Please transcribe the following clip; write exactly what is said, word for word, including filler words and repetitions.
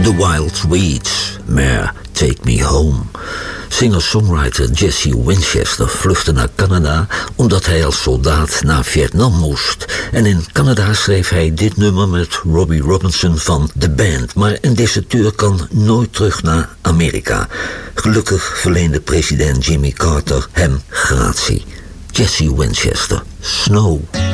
The Wild Weeds, Mare, Take Me Home. Singer-songwriter Jesse Winchester vluchtte naar Canada omdat hij als soldaat naar Vietnam moest. En in Canada schreef hij dit nummer met Robbie Robinson van The Band. Maar een deserteur kan nooit terug naar Amerika. Gelukkig verleende president Jimmy Carter hem gratie. Jesse Winchester, Snow.